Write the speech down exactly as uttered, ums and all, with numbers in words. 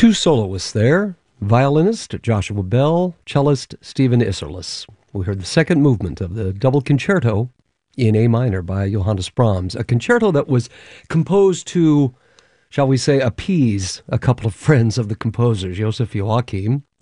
Two soloists there, violinist Joshua Bell, cellist Stephen Isserlis. We heard the second movement of the double concerto in A minor by Johannes Brahms, a concerto that was composed to, shall we say, appease a couple of friends of the composers, Joseph Joachim